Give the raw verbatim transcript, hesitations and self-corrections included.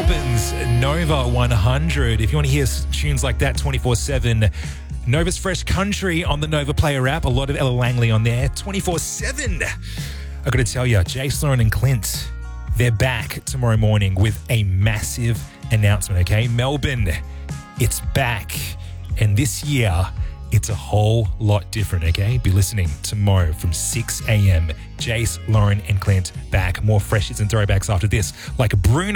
Melbourne's Nova one hundred. If you want to hear tunes like that twenty-four seven, Nova's Fresh Country on the Nova Player app. A lot of Ella Langley on there twenty-four seven. I got to tell you, Jace, Lauren and Clint, they're back tomorrow morning with a massive announcement, okay? Melbourne, it's back. And this year, it's a whole lot different, okay? Be listening tomorrow from six a.m. Jace, Lauren and Clint back. More fresh hits and throwbacks after this, like Bruno.